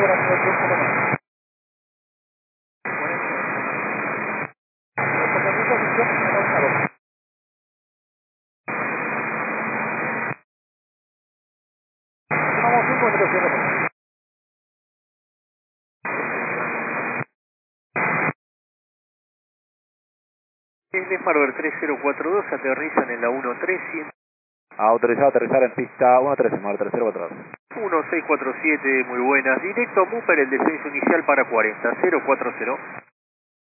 ahora por tiempo nomás. Vamos 5 metros de de Farber 3042, aterrizan en la 13. Autorizado a aterrizar en pista 113, mar 304. 1647, muy buenas. Directo a Mupper, el descenso inicial para 40, 040.